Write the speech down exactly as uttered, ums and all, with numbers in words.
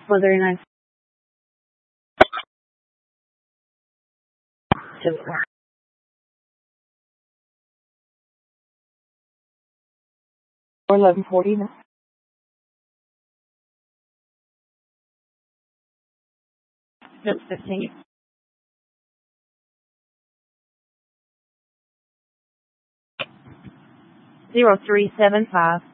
four thirty-nine. Or eleven forty. Just fifteen. Zero three seven five.